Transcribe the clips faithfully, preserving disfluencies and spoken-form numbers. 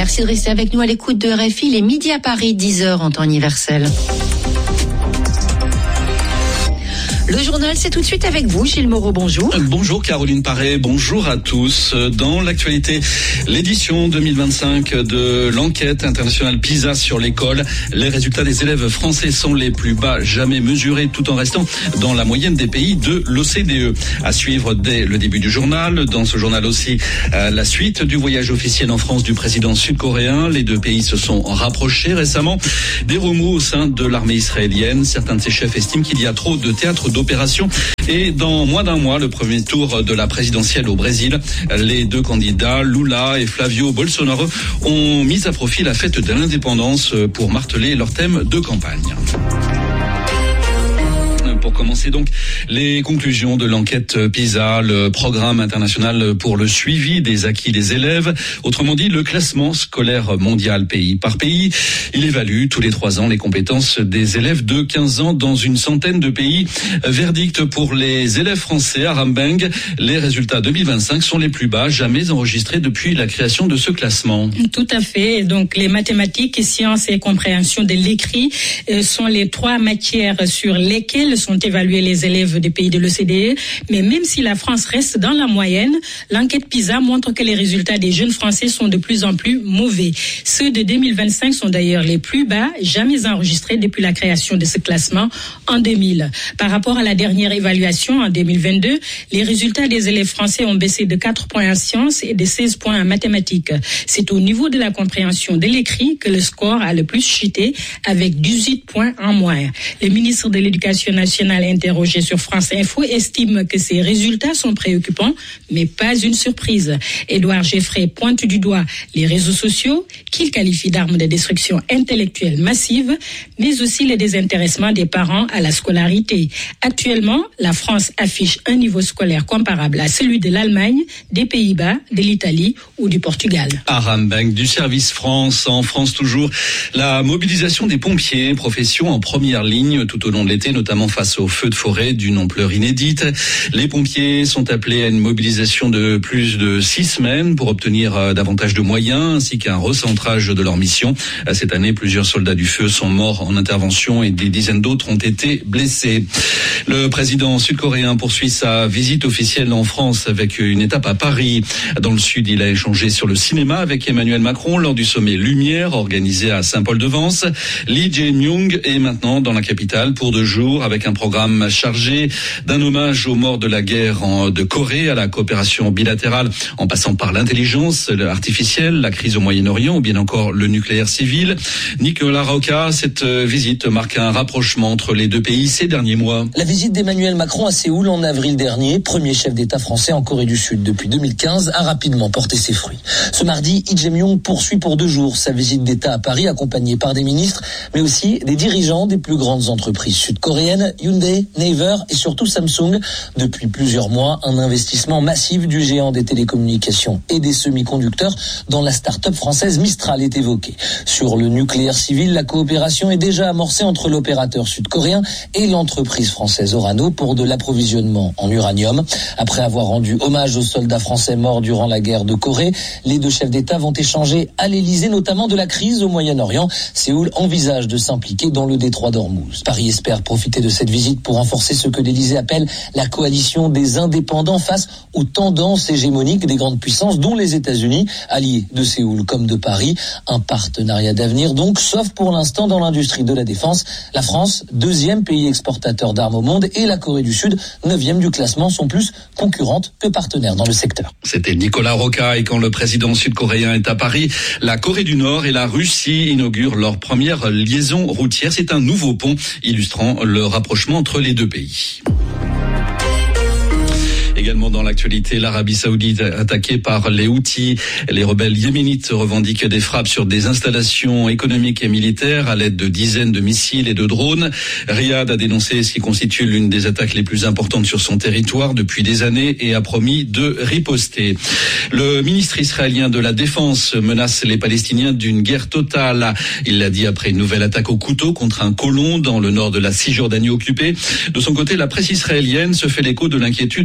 Merci de rester avec nous à l'écoute de R F I, les midi à Paris, dix heures en temps universel. Le journal, c'est tout de suite avec vous, Gilles Moreau, bonjour. Bonjour Caroline Paré, bonjour à tous. Dans l'actualité, l'édition deux mille vingt-cinq de l'enquête internationale PISA sur l'école. Les résultats des élèves français sont les plus bas jamais mesurés, tout en restant dans la moyenne des pays de l'O C D E. À suivre dès le début du journal. Dans ce journal aussi, euh, la suite du voyage officiel en France du président sud-coréen. Les deux pays se sont rapprochés récemment. Des remous au sein de l'armée israélienne. Certains de ses chefs estiment qu'il y a trop de théâtres d'opération. Et dans moins d'un mois, le premier tour de la présidentielle au Brésil, les deux candidats, Lula et Flavio Bolsonaro, ont mis à profit la fête de l'indépendance pour marteler leur thème de campagne. Pour commencer donc, les conclusions de l'enquête PISA, le programme international pour le suivi des acquis des élèves. Autrement dit, le classement scolaire mondial pays par pays. Il évalue tous les trois ans les compétences des élèves de quinze ans dans une centaine de pays. Verdict pour les élèves français à Rambeng. Les résultats deux mille vingt-cinq sont les plus bas jamais enregistrés depuis la création de ce classement. Tout à fait. Donc, les mathématiques, sciences et compréhension de l'écrit sont les trois matières sur lesquelles sont évaluer les élèves des pays de l'O C D E, mais même si la France reste dans la moyenne, l'enquête PISA montre que les résultats des jeunes Français sont de plus en plus mauvais. Ceux de deux mille vingt-cinq sont d'ailleurs les plus bas jamais enregistrés depuis la création de ce classement en deux mille. Par rapport à la dernière évaluation en deux mille vingt-deux, les résultats des élèves français ont baissé de quatre points en sciences et de seize points en mathématiques. C'est au niveau de la compréhension de l'écrit que le score a le plus chuté, avec dix-huit points en moins. Le ministre de l'Éducation nationale interrogé sur France Info estime que ces résultats sont préoccupants, mais pas une surprise. Édouard Geffray pointe du doigt les réseaux sociaux, qu'il qualifie d'armes de destruction intellectuelle massive, mais aussi le désintéressement des parents à la scolarité. Actuellement, la France affiche un niveau scolaire comparable à celui de l'Allemagne, des Pays-Bas, de l'Italie ou du Portugal. À Rambeng, du service France, en France toujours, la mobilisation des pompiers, profession en première ligne tout au long de l'été, notamment face aux feux de forêt d'une ampleur inédite. Les pompiers sont appelés à une mobilisation de plus de six semaines pour obtenir davantage de moyens ainsi qu'un recentrage de leur mission. Cette année, plusieurs soldats du feu sont morts en intervention et des dizaines d'autres ont été blessés. Le président sud-coréen poursuit sa visite officielle en France avec une étape à Paris. Dans le sud, il a échangé sur le cinéma avec Emmanuel Macron lors du sommet Lumière organisé à Saint-Paul-de-Vence. Lee Jae-myung est maintenant dans la capitale pour deux jours avec un programme chargé d'un hommage aux morts de la guerre en, de Corée à la coopération bilatérale en passant par l'intelligence artificielle, la crise au Moyen-Orient ou bien encore le nucléaire civil. Nicolas Roca, cette visite marque un rapprochement entre les deux pays ces derniers mois. La visite d'Emmanuel Macron à Séoul en avril dernier, premier chef d'État français en Corée du Sud depuis deux mille quinze, a rapidement porté ses fruits. Ce mardi, Lee Jae-myung poursuit pour deux jours sa visite d'État à Paris accompagné par des ministres, mais aussi des dirigeants des plus grandes entreprises sud-coréennes, Hyundai, Naver et surtout Samsung. Depuis plusieurs mois, un investissement massif du géant des télécommunications et des semi-conducteurs dans la start-up française Mistral est évoqué. Sur le nucléaire civil, la coopération est déjà amorcée entre l'opérateur sud-coréen et l'entreprise française Orano pour de l'approvisionnement en uranium. Après avoir rendu hommage aux soldats français morts durant la guerre de Corée, les deux chefs d'État vont échanger à l'Élysée, notamment de la crise au Moyen-Orient. Séoul envisage de s'impliquer dans le détroit d'Ormuz. Paris espère profiter de cette visite pour renforcer ce que l'Élysée appelle la coalition des indépendants face aux tendances hégémoniques des grandes puissances, dont les États-Unis, alliés de Séoul comme de Paris. Un partenariat d'avenir donc, sauf pour l'instant dans l'industrie de la défense. La France, deuxième pays exportateur d'armes au monde, et la Corée du Sud, neuvième du classement, sont plus concurrentes que partenaires dans le secteur. C'était Nicolas Roca. Et quand le président sud-coréen est à Paris, la Corée du Nord et la Russie inaugurent leur première liaison routière. C'est un nouveau pont illustrant le rapprochement entre les deux pays. Également dans l'actualité, l'Arabie Saoudite attaquée par les Houthis. Les rebelles yéménites revendiquent des frappes sur des installations économiques et militaires à l'aide de dizaines de missiles et de drones. Riyad a dénoncé ce qui constitue l'une des attaques les plus importantes sur son territoire depuis des années et a promis de riposter. Le ministre israélien de la Défense menace les Palestiniens d'une guerre totale. Il l'a dit après une nouvelle attaque au couteau contre un colon dans le nord de la Cisjordanie occupée. De son côté, la presse israélienne se fait l'écho de l'inquiétude de certains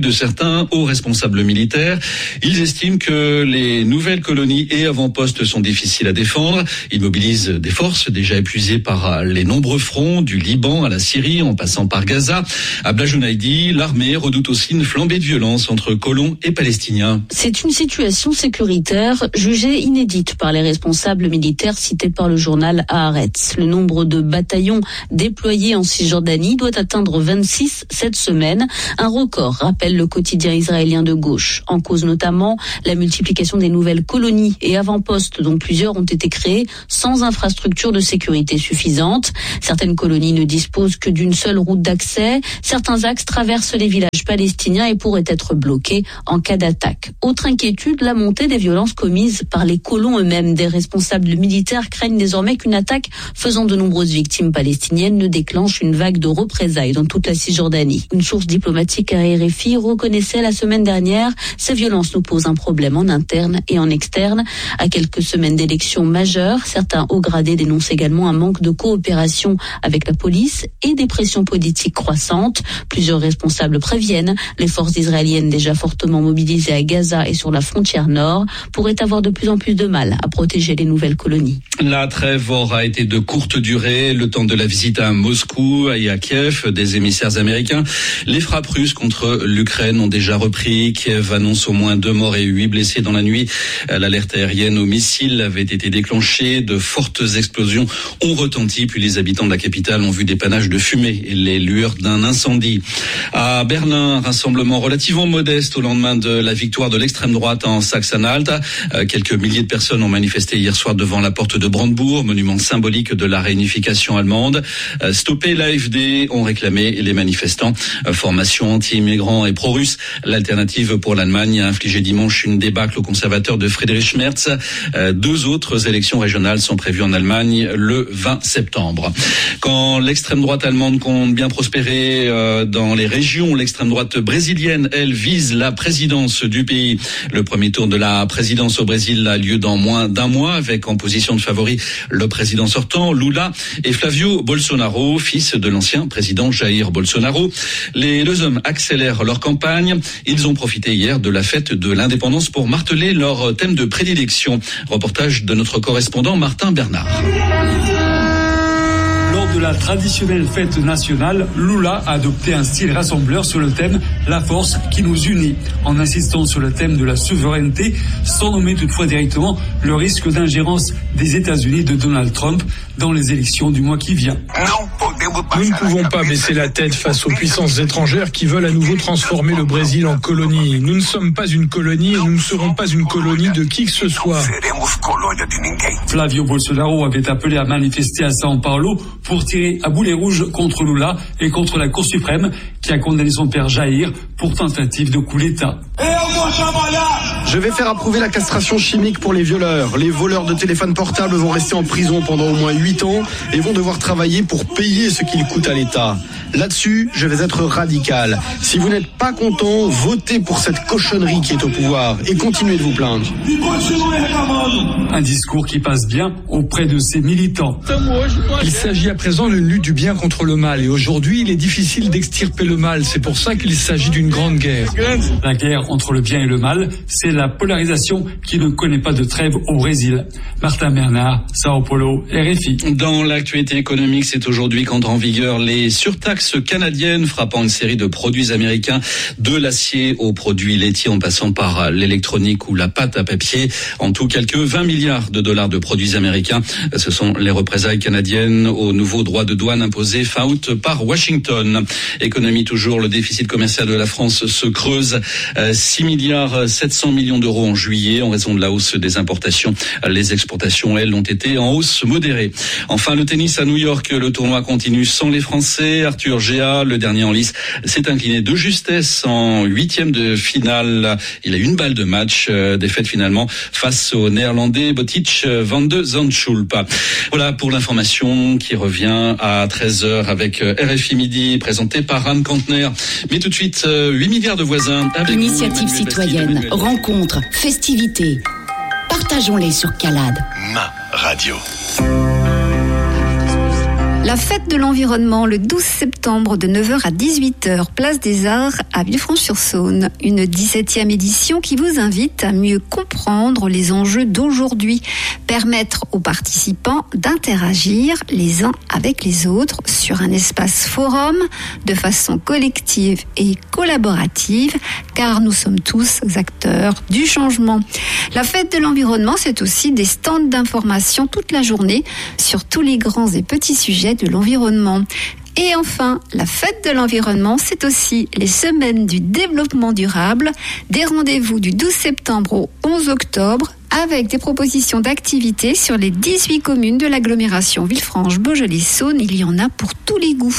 certains hauts responsables militaires. Ils estiment que les nouvelles colonies et avant-postes sont difficiles à défendre. Ils mobilisent des forces déjà épuisées par les nombreux fronts, du Liban à la Syrie, en passant par Gaza. À Blajounaïdi, l'armée redoute aussi une flambée de violence entre colons et Palestiniens. C'est une situation sécuritaire jugée inédite par les responsables militaires cités par le journal Haaretz. Le nombre de bataillons déployés en Cisjordanie doit atteindre vingt-six cette semaine. Un record, rappelle le quotidien israélien de gauche. En cause notamment la multiplication des nouvelles colonies et avant-postes dont plusieurs ont été créés sans infrastructure de sécurité suffisante. Certaines colonies ne disposent que d'une seule route d'accès. Certains axes traversent les villages palestiniens et pourraient être bloqués en cas d'attaque. Autre inquiétude, la montée des violences commises par les colons eux-mêmes. Des responsables militaires craignent désormais qu'une attaque faisant de nombreuses victimes palestiniennes ne déclenche une vague de représailles dans toute la Cisjordanie. Une source diplomatique à R F I reconnaissait la semaine dernière, ces violences nous posent un problème en interne et en externe. À quelques semaines d'élections majeures, certains hauts gradés dénoncent également un manque de coopération avec la police et des pressions politiques croissantes. Plusieurs responsables préviennent, les forces israéliennes déjà fortement mobilisées à Gaza et sur la frontière nord pourraient avoir de plus en plus de mal à protéger les nouvelles colonies. La trêve aura été de courte durée, le temps de la visite à Moscou et à Kiev des émissaires américains. Les frappes russes contre l'Ukraine ont déjà repris. Kiev annonce au moins deux morts et huit blessés dans la nuit. L'alerte aérienne aux missiles avait été déclenchée. De fortes explosions ont retenti, puis les habitants de la capitale ont vu des panaches de fumée et les lueurs d'un incendie. À Berlin, un rassemblement relativement modeste au lendemain de la victoire de l'extrême droite en Saxe-Anhalt. Quelques milliers de personnes ont manifesté hier soir devant la porte de Brandebourg, monument symbolique de la réunification allemande. Stopper l'A F D ont réclamé les manifestants. Formation anti-immigrants et pro-russe, l'alternative pour l'Allemagne a infligé dimanche une débâcle aux conservateurs de Friedrich Merz. Deux autres élections régionales sont prévues en Allemagne le vingt septembre. Quand l'extrême droite allemande compte bien prospérer euh, dans les régions, l'extrême droite brésilienne, elle, vise la présidence du pays. Le premier tour de la présidence au Brésil a lieu dans moins d'un mois, avec en position de favori le président sortant, Lula, et Flavio Bolsonaro, fils de l'ancien président Jair Bolsonaro. Les deux hommes accélèrent leur campagne. Ils ont profité hier de la fête de l'indépendance pour marteler leur thème de prédilection. Reportage de notre correspondant Martin Bernard. Lors de la traditionnelle fête nationale, Lula a adopté un style rassembleur sur le thème « La force qui nous unit », en insistant sur le thème de la souveraineté, sans nommer toutefois directement le risque d'ingérence des États-Unis de Donald Trump dans les élections du mois qui vient. Nous ne pouvons pas baisser la tête face aux puissances étrangères qui veulent à nouveau transformer le Brésil en colonie. Nous ne sommes pas une colonie et nous ne serons pas une colonie de qui que ce soit. Flavio Bolsonaro avait appelé à manifester à São Paulo pour tirer à boulet rouge contre Lula et contre la Cour suprême qui a condamné son père Jair pour tentative de coup d'État. Je vais faire approuver la castration chimique pour les violeurs. Les voleurs de téléphones portables vont rester en prison pendant au moins huit ans et vont devoir travailler pour payer ce qu'ils coûtent à l'État. Là-dessus, je vais être radical. Si vous n'êtes pas content, votez pour cette cochonnerie qui est au pouvoir et continuez de vous plaindre. Un discours qui passe bien auprès de ses militants. Il s'agit à présent d'une lutte du bien contre le mal et aujourd'hui, il est difficile d'extirper le mal. C'est pour ça qu'il s'agit d'une grande guerre. La guerre entre le bien et le mal, c'est la polarisation qui ne connaît pas de trêve au Brésil. Martin Bernard, Sao Paulo, R F I. Dans l'actualité économique, c'est aujourd'hui qu'entrent en vigueur les surtaxes canadiennes frappant une série de produits américains, de l'acier aux produits laitiers en passant par l'électronique ou la pâte à papier. En tout, quelques vingt milliards de dollars de produits américains. Ce sont les représailles canadiennes aux nouveaux droits de douane imposés fin août par Washington. Économie toujours, le déficit commercial de la France se creuse. six milliards sept cents millions d'euros en juillet en raison de la hausse des importations. Les exportations, elles, ont été en hausse modérée. Enfin, le tennis à New York, le tournoi continue sans les Français. Arthur Géa, le dernier en lice, s'est incliné de justesse en huitième de finale. Il a une balle de match, euh, défaite finalement face au Néerlandais Botic van de Zandschulp. Voilà pour l'information qui revient à treize heures avec R F I Midi, présenté par Anne Kantner. Mais tout de suite, euh, huit milliards de voisins. Avec Initiative vous, citoyenne, Bastille, rencontres, festivités. Partageons-les sur Calade. Ma radio. La fête de l'environnement le douze septembre de neuf heures à dix-huit heures, place des Arts à Villefranche-sur-Saône. Une dix-septième édition qui vous invite à mieux comprendre les enjeux d'aujourd'hui, permettre aux participants d'interagir les uns avec les autres sur un espace forum de façon collective et collaborative, car nous sommes tous acteurs du changement. La fête de l'environnement, c'est aussi des stands d'information toute la journée sur tous les grands et petits sujets de l'environnement. Et enfin, la fête de l'environnement, c'est aussi les semaines du développement durable, des rendez-vous du douze septembre au onze octobre, avec des propositions d'activités sur les dix-huit communes de l'agglomération Villefranche-Beaujolais-Saône. Il y en a pour tous les goûts.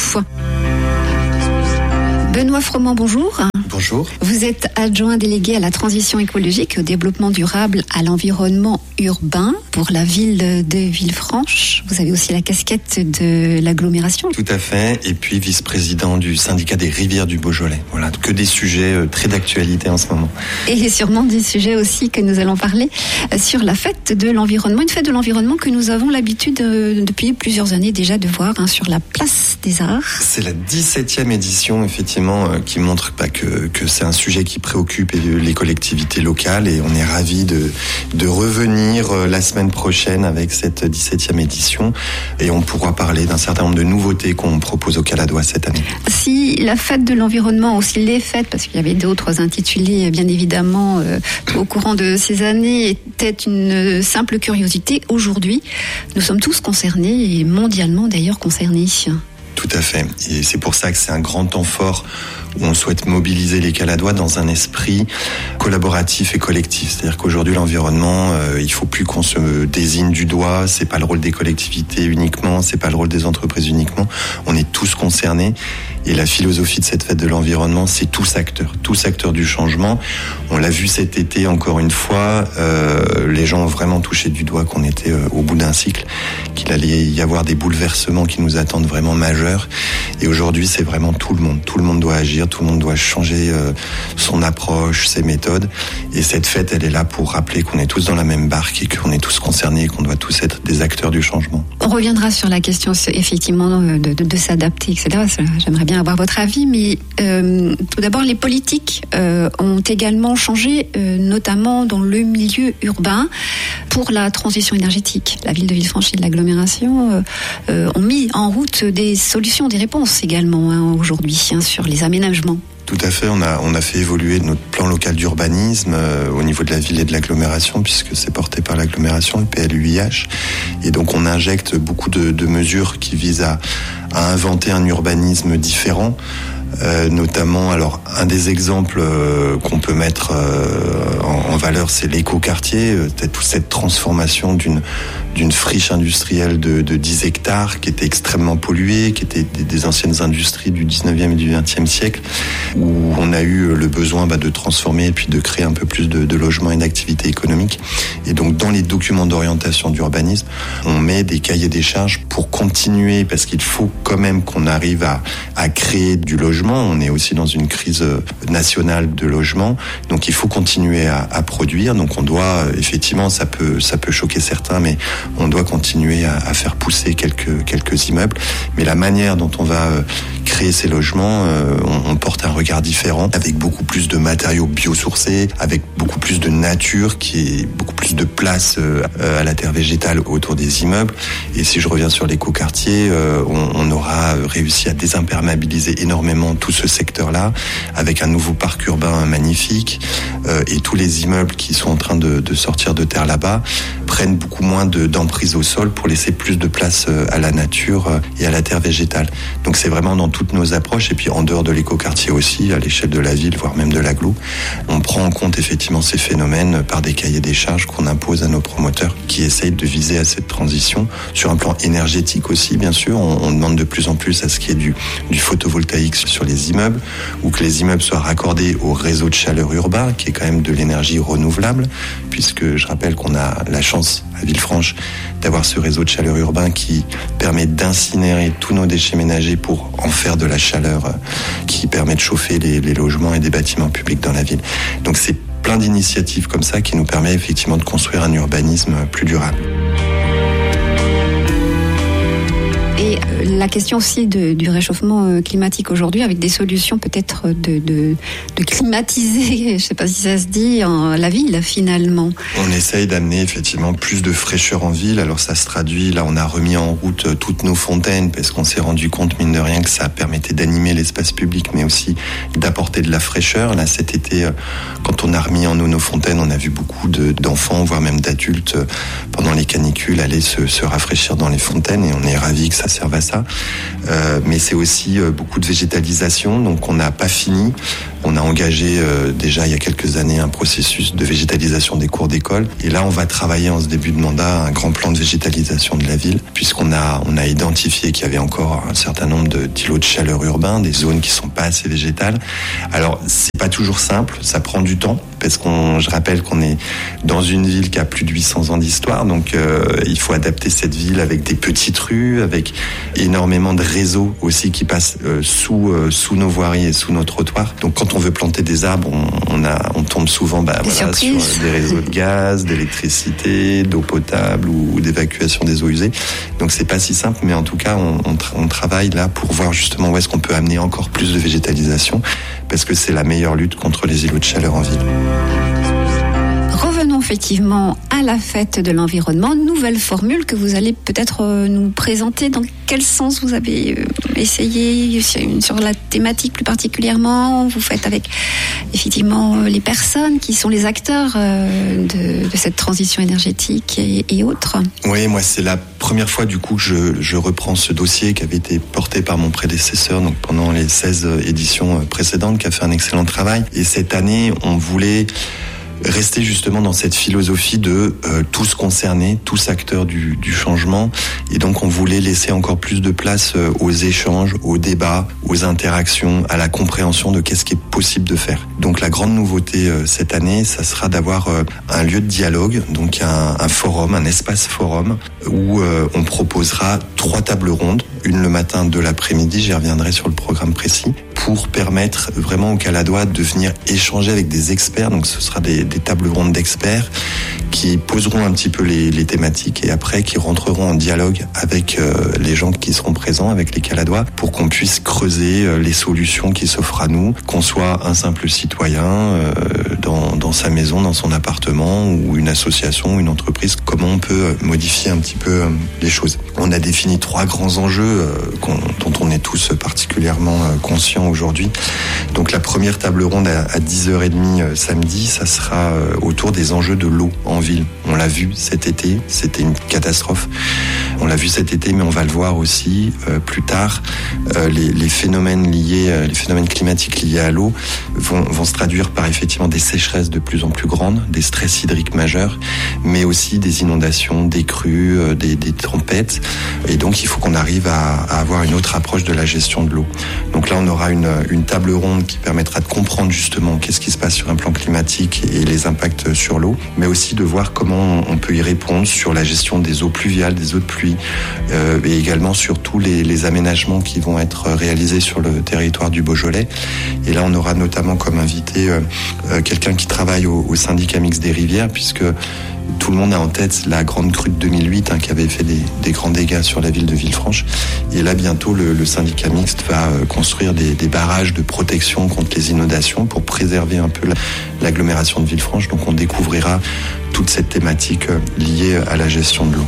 Benoît Froment, bonjour. Bonjour. Vous êtes adjoint délégué à la transition écologique et au développement durable à l'environnement urbain pour la ville de Villefranche. Vous avez aussi la casquette de l'agglomération. Tout à fait. Et puis vice-président du syndicat des rivières du Beaujolais. Voilà, que des sujets très d'actualité en ce moment. Et sûrement des sujets aussi que nous allons parler sur la fête de l'environnement. Une fête de l'environnement que nous avons l'habitude de, depuis plusieurs années déjà de voir hein, sur la place des Arts. C'est la dix-septième édition, effectivement, euh, qui montre pas que que c'est un sujet qui préoccupe les collectivités locales et on est ravis de, de revenir la semaine prochaine avec cette dix-septième édition et on pourra parler d'un certain nombre de nouveautés qu'on propose au Caladois cette année. Si la fête de l'environnement, aussi les fêtes, parce qu'il y avait d'autres intitulés bien évidemment euh, au courant de ces années, était une simple curiosité, aujourd'hui nous sommes tous concernés et mondialement d'ailleurs concernés. Tout à fait. Et c'est pour ça que c'est un grand temps fort où on souhaite mobiliser les Caladois dans un esprit collaboratif et collectif. C'est-à-dire qu'aujourd'hui, l'environnement, euh, il faut plus qu'on se désigne du doigt. C'est pas le rôle des collectivités uniquement, c'est pas le rôle des entreprises uniquement. On est tous concernés. Et la philosophie de cette fête de l'environnement, c'est tous acteurs, tous acteurs du changement. On l'a vu cet été encore une fois, euh, les gens ont vraiment touché du doigt qu'on était euh, au bout d'un cycle, qu'il allait y avoir des bouleversements qui nous attendent vraiment majeurs. Et aujourd'hui, c'est vraiment tout le monde. Tout le monde doit agir, tout le monde doit changer euh, son approche, ses méthodes. Et cette fête, elle est là pour rappeler qu'on est tous dans la même barque et qu'on est tous concernés et qu'on doit tous être des acteurs du changement. On reviendra sur la question, effectivement, de, de, de s'adapter, et cetera. J'aimerais bien avoir votre avis, mais euh, tout d'abord, les politiques euh, ont également changé, euh, notamment dans le milieu urbain, pour la transition énergétique. La ville de Villefranche et de l'agglomération euh, euh, ont mis en route des solutions, des réponses également hein, aujourd'hui hein, sur les aménagements. Tout à fait, on a, on a fait évoluer notre plan local d'urbanisme euh, au niveau de la ville et de l'agglomération, puisque c'est porté par l'agglomération, le P L U I H. Et donc on injecte beaucoup de, de mesures qui visent à, à inventer un urbanisme différent. Euh, notamment, alors un des exemples euh, qu'on peut mettre euh, en, en valeur, c'est l'écoquartier, euh, toute cette transformation d'une d'une friche industrielle de, de dix hectares qui était extrêmement polluée, qui était des, des anciennes industries du dix-neuvième et du vingtième siècle, où on a eu le besoin bah, de transformer et puis de créer un peu plus de, de logements et d'activités économiques. Et donc dans les documents d'orientation d'urbanisme, on met des cahiers des charges pour continuer, parce qu'il faut quand même qu'on arrive à, à créer du logement. On est aussi dans une crise nationale de logement, donc il faut continuer à, à produire. Donc on doit, effectivement, ça peut, ça peut choquer certains, mais on doit continuer à, à faire pousser quelques, quelques immeubles. Mais la manière dont on va créer ces logements, euh, on, on porte un regard différent, avec beaucoup plus de matériaux biosourcés, avec beaucoup plus de nature, qui est beaucoup plus de place euh, à la terre végétale autour des immeubles. Et si je reviens sur l'écoquartier, euh, on, on aura réussi à désimperméabiliser énormément tout ce secteur-là, avec un nouveau parc urbain magnifique, euh, et tous les immeubles qui sont en train de, de sortir de terre là-bas prennent beaucoup moins de, d'emprise au sol pour laisser plus de place à la nature et à la terre végétale. Donc c'est vraiment dans toutes nos approches, et puis en dehors de l'écoquartier aussi, à l'échelle de la ville, voire même de l'agglo, on prend en compte effectivement ces phénomènes par des cahiers des charges qu'on impose à nos promoteurs qui essayent de viser à cette transition. Sur un plan énergétique aussi, bien sûr, on, on demande de plus en plus à ce qu'il y ait du, du photovoltaïque sur les immeubles, ou que les immeubles soient raccordés au réseau de chaleur urbain, qui est quand même de l'énergie renouvelable, puisque je rappelle qu'on a la chance à Villefranche d'avoir ce réseau de chaleur urbain qui permet d'incinérer tous nos déchets ménagers pour en faire de la chaleur qui permet de chauffer les, les logements et des bâtiments publics dans la ville. Donc c'est plein d'initiatives comme ça qui nous permet effectivement de construire un urbanisme plus durable. Et euh, la question aussi de, du réchauffement euh, climatique aujourd'hui, avec des solutions peut-être de, de, de climatiser, je ne sais pas si ça se dit, en, la ville finalement. On essaye d'amener effectivement plus de fraîcheur en ville. Alors ça se traduit, là on a remis en route toutes nos fontaines parce qu'on s'est rendu compte mine de rien que ça permettait d'animer l'espace public mais aussi d'apporter de la fraîcheur. Là cet été, quand on a remis en eau nos fontaines, on a vu beaucoup de, d'enfants, voire même d'adultes pendant les canicules aller se, se rafraîchir dans les fontaines et on est ravis que ça serve à ça. Euh, mais c'est aussi euh, beaucoup de végétalisation, donc on n'a pas fini. On a engagé euh, déjà il y a quelques années un processus de végétalisation des cours d'école. Et là, on va travailler en ce début de mandat un grand plan de végétalisation de la ville, puisqu'on a, on a identifié qu'il y avait encore un certain nombre de, d'îlots de chaleur urbains, des zones qui sont pas assez végétales. Alors, c'est pas toujours simple, ça prend du temps, parce qu'on, je rappelle qu'on est dans une ville qui a plus de huit cents ans d'histoire, donc euh, il faut adapter cette ville avec des petites rues, avec énormément de réseaux aussi qui passent euh, sous, euh, sous nos voiries et sous nos trottoirs. Donc, quand on veut planter des arbres, on, on, a, on tombe souvent bah, voilà, sur des réseaux de gaz, d'électricité, d'eau potable ou, ou d'évacuation des eaux usées. Donc c'est pas si simple, mais en tout cas, on, on, tra- on travaille là pour voir justement où est-ce qu'on peut amener encore plus de végétalisation, parce que c'est la meilleure lutte contre les îlots de chaleur en ville. Revenons effectivement à la fête de l'environnement. Nouvelle formule que vous allez peut-être nous présenter. Dans quel sens vous avez essayé sur la thématique plus particulièrement? Vous faites avec effectivement les personnes qui sont les acteurs de, de cette transition énergétique et, et autres. Oui, moi c'est la première fois du coup que je, je reprends ce dossier qui avait été porté par mon prédécesseur donc pendant les seize éditions précédentes, qui a fait un excellent travail. Et cette année, on voulait rester justement dans cette philosophie de euh, tous concernés, tous acteurs du, du changement. Et donc on voulait laisser encore plus de place euh, aux échanges, aux débats, aux interactions, à la compréhension de qu'est-ce qui est possible de faire. Donc la grande nouveauté euh, cette année, ça sera d'avoir euh, un lieu de dialogue, donc un, un forum, un espace forum, où euh, on proposera trois tables rondes, une le matin, deux l'après-midi, j'y reviendrai sur le programme précis, pour permettre vraiment aux Caladois de venir échanger avec des experts. Donc ce sera des, des tables rondes d'experts qui poseront un petit peu les, les thématiques et après qui rentreront en dialogue avec euh, les gens qui seront présents, avec les Caladois, pour qu'on puisse creuser euh, les solutions qui s'offrent à nous, qu'on soit un simple citoyen euh, dans, dans sa maison, dans son appartement, ou une association, une entreprise, comment on peut modifier un petit peu euh, les choses. On a défini trois grands enjeux euh, dont on est tous particulièrement euh, conscients aujourd'hui. Donc la première table ronde à, à dix heures trente euh, samedi, ça sera euh, autour des enjeux de l'eau en ville. On l'a vu cet été, c'était une catastrophe. On l'a vu cet été, mais on va le voir aussi euh, plus tard. Euh, les, les phénomènes liés, euh, les phénomènes climatiques liés à l'eau vont, vont se traduire par effectivement des sécheresses de plus en plus grandes, des stress hydriques majeurs, mais aussi des inondations, des crues, euh, des, des tempêtes. Et donc il faut qu'on arrive à, à avoir une autre approche de la gestion de l'eau. Donc là, on aura une, une table ronde qui permettra de comprendre justement qu'est-ce qui se passe sur un plan climatique et les impacts sur l'eau, mais aussi de voir comment on peut y répondre sur la gestion des eaux pluviales, des eaux de pluie, euh, et également sur tous les, les aménagements qui vont être réalisés sur le territoire du Beaujolais. Et là, on aura notamment comme invité euh, euh, quelqu'un qui travaille au, au syndicat mixte des rivières, puisque tout le monde a en tête la grande crue de deux mille huit hein, qui avait fait des, des grands dégâts sur la ville de Villefranche. Et là, bientôt, le, le syndicat mixte va euh, construire des, des barrages de protection contre les inondations pour préserver un peu la, l'agglomération de Villefranche. Donc on découvrira toute cette thématique euh, liée à la gestion de l'eau.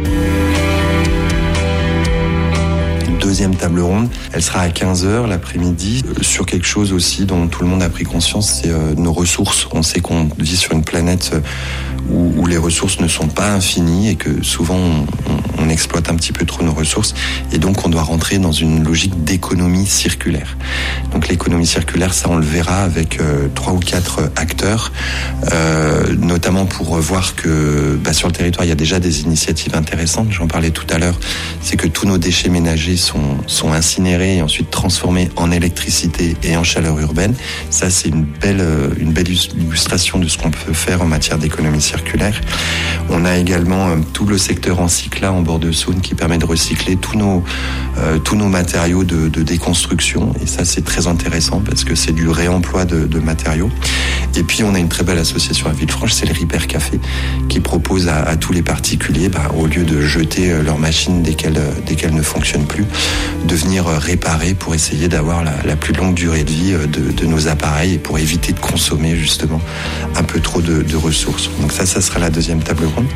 Deuxième table ronde, elle sera à quinze heures l'après-midi, euh, sur quelque chose aussi dont tout le monde a pris conscience, c'est euh, nos ressources. On sait qu'on vit sur une planète euh, où, où les ressources ne sont pas infinies et que souvent on, on, on exploite un petit peu trop nos ressources et donc on doit rentrer dans une logique d'économie circulaire. Donc l'économie circulaire, ça on le verra avec euh, trois ou quatre acteurs, euh, notamment pour voir que bah, sur le territoire il y a déjà des initiatives intéressantes, j'en parlais tout à l'heure, c'est que tous nos déchets ménagers sont sont incinérés et ensuite transformés en électricité et en chaleur urbaine. Ça, c'est une belle, une belle illustration de ce qu'on peut faire en matière d'économie circulaire. On a également euh, tout le secteur en Cycla, en bord de Saône, qui permet de recycler tous nos, euh, tous nos matériaux de, de déconstruction. Et ça, c'est très intéressant parce que c'est du réemploi de, de matériaux. Et puis on a une très belle association à Villefranche, c'est le Repair Café, qui propose à, à tous les particuliers, bah, au lieu de jeter leur machine dès qu'elle, dès qu'elle ne fonctionne plus, de venir réparer pour essayer d'avoir la, la plus longue durée de vie de, de nos appareils et pour éviter de consommer justement un peu trop de, de ressources. Donc ça, ça sera la deuxième table ronde.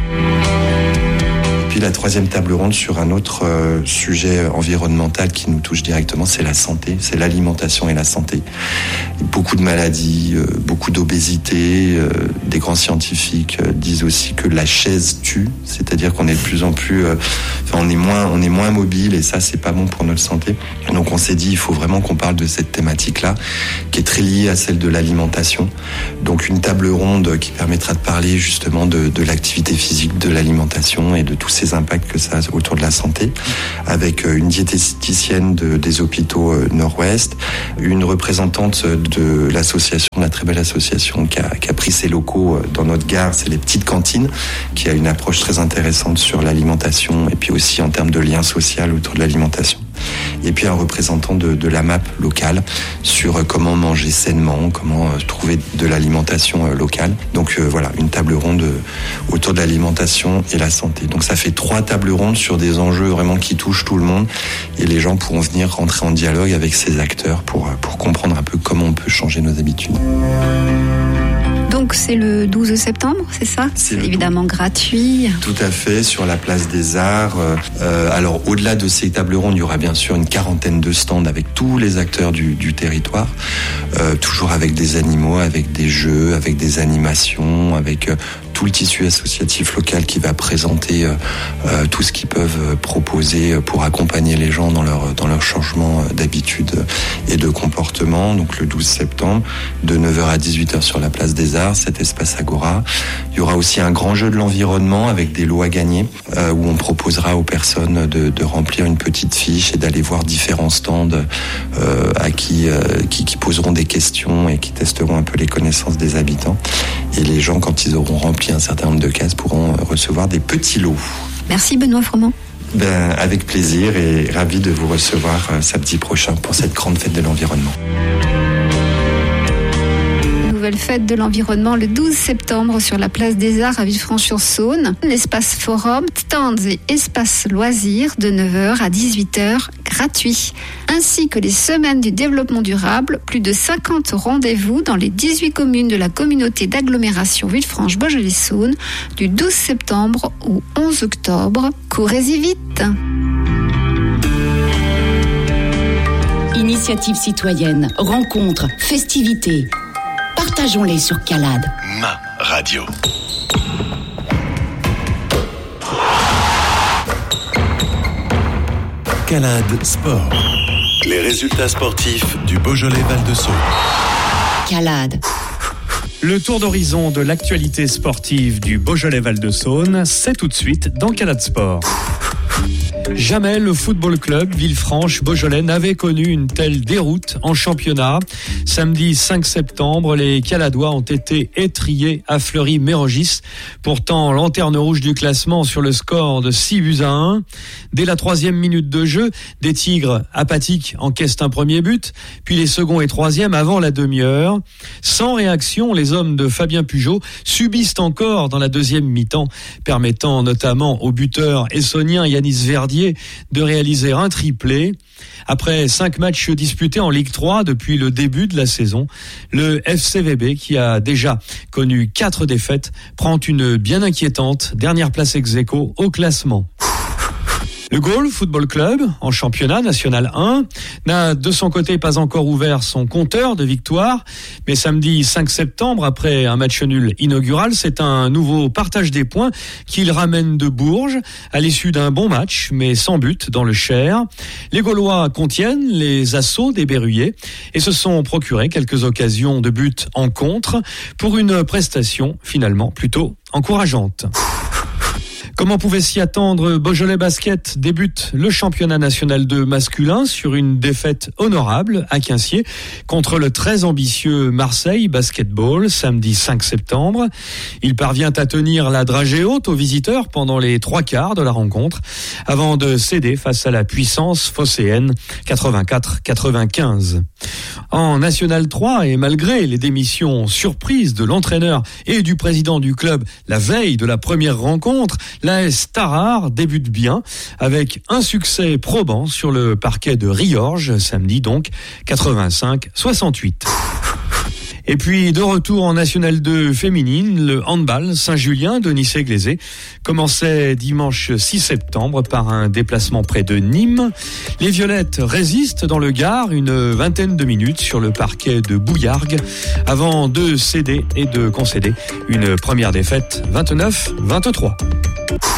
Puis la troisième table ronde sur un autre euh, sujet environnemental qui nous touche directement, c'est la santé, c'est l'alimentation et la santé. Beaucoup de maladies, euh, beaucoup d'obésité. Euh, des grands scientifiques euh, disent aussi que la chaise tue, c'est-à-dire qu'on est de plus en plus, euh, enfin on est moins, on est moins mobile et ça c'est pas bon pour notre santé. Donc on s'est dit il faut vraiment qu'on parle de cette thématique-là, qui est très liée à celle de l'alimentation. Donc une table ronde qui permettra de parler justement de, de l'activité physique, de l'alimentation et de tous ces impacts que ça a autour de la santé, avec une diététicienne de, des hôpitaux Nord-Ouest, une représentante de l'association, de la très belle association qui a, qui a pris ses locaux dans notre gare, c'est les Petites Cantines, qui a une approche très intéressante sur l'alimentation et puis aussi en termes de lien social autour de l'alimentation. Et puis un représentant de, de la M A P locale sur comment manger sainement, comment trouver de l'alimentation locale. Donc euh, voilà, une table ronde autour de l'alimentation et la santé. Donc ça fait trois tables rondes sur des enjeux vraiment qui touchent tout le monde et les gens pourront venir rentrer en dialogue avec ces acteurs pour, pour comprendre un peu comment on peut changer nos habitudes. Donc c'est le douze septembre, c'est ça ? C'est, c'est évidemment douze. Gratuit. Tout à fait, sur la place des Arts. Euh, alors au-delà de ces tables rondes, il y aura bien sûr une quarantaine de stands avec tous les acteurs du, du territoire, euh, toujours avec des animaux, avec des jeux, avec des animations, avec euh, tout le tissu associatif local qui va présenter euh, euh, tout ce qu'ils peuvent proposer pour accompagner les gens dans leur, dans leur changement d'habitude et de comportement. Donc le douze septembre, de neuf heures à dix-huit heures sur la place des Arts, cet espace Agora. Il y aura aussi un grand jeu de l'environnement avec des lots à gagner euh, où on proposera aux personnes de, de remplir une petite fiche et d'aller voir différents stands euh, à qui, euh, qui, qui poseront des questions et qui testeront un peu les connaissances des habitants. Et les gens, quand ils auront rempli un certain nombre de cases, pourront recevoir des petits lots. Merci Benoît Froment. Ben, avec plaisir et ravi de vous recevoir euh, samedi prochain pour cette grande fête de l'environnement. Nouvelle fête de l'environnement le douze septembre sur la place des Arts à Villefranche-sur-Saône. L'espace forum, stands et espace loisirs de neuf heures à dix-huit heures gratuits. Ainsi que les semaines du développement durable, plus de cinquante rendez-vous dans les dix-huit communes de la communauté d'agglomération Villefranche-Beaujolais-Saône du douze septembre au onze octobre. Courez-y vite! Initiative citoyenne, rencontres, festivités. Partageons-les sur Calade. Ma radio. Calade Sport. Les résultats sportifs du Beaujolais Val-de-Saône. Calade. Le tour d'horizon de l'actualité sportive du Beaujolais Val-de-Saône, c'est tout de suite dans Calade Sport. Jamais le football club Villefranche-Beaujolais n'avait connu une telle déroute en championnat. Samedi cinq septembre, les Caladois ont été étriés à Fleury-Mérogis. Pourtant, lanterne rouge du classement sur le score de six buts à un. Dès la troisième minute de jeu, des Tigres apathiques encaissent un premier but, puis les seconds et troisièmes avant la demi-heure. Sans réaction, les hommes de Fabien Pujol subissent encore dans la deuxième mi-temps, permettant notamment au buteur essonien Yanis Verdier de réaliser un triplé. Après cinq matchs disputés en Ligue trois depuis le début de la saison, le F C V B, qui a déjà connu quatre défaites, prend une bien inquiétante dernière place ex-aequo au classement. Le Gaulle Football Club, en championnat national un, n'a de son côté pas encore ouvert son compteur de victoires, mais samedi cinq septembre, après un match nul inaugural, c'est un nouveau partage des points qu'il ramène de Bourges à l'issue d'un bon match, mais sans but dans le Cher. Les Gaulois contiennent les assauts des Berruyers et se sont procurés quelques occasions de but en contre pour une prestation finalement plutôt encourageante. Comme on pouvait s'y attendre, Beaujolais Basket débute le championnat national de masculin sur une défaite honorable à Quincier contre le très ambitieux Marseille Basketball samedi cinq septembre. Il parvient à tenir la dragée haute aux visiteurs pendant les trois quarts de la rencontre avant de céder face à la puissance phocéenne quatre-vingt-quatre quatre-vingt-quinze. En National trois, et malgré les démissions surprises de l'entraîneur et du président du club la veille de la première rencontre, l'A S Tarare débute bien avec un succès probant sur le parquet de Riorges, samedi donc, quatre-vingt-cinq soixante-huit. Et puis, de retour en National deux féminine, le handball Saint-Julien de Nice-Glazé commençait dimanche six septembre par un déplacement près de Nîmes. Les Violettes résistent dans le Gard une vingtaine de minutes sur le parquet de Bouillargues avant de céder et de concéder une première défaite vingt-neuf vingt-trois.